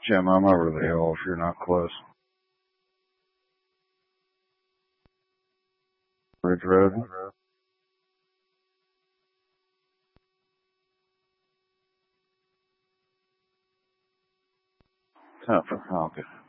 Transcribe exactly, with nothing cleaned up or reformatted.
Jim, I'm over the hill if you're not close. Ridge Road. Tough. Okay.